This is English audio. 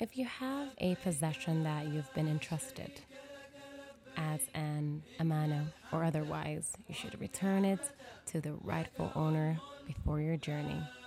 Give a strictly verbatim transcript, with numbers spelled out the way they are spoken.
If you have a possession that you've been entrusted as an amana or otherwise, you should return it to the rightful owner before your journey.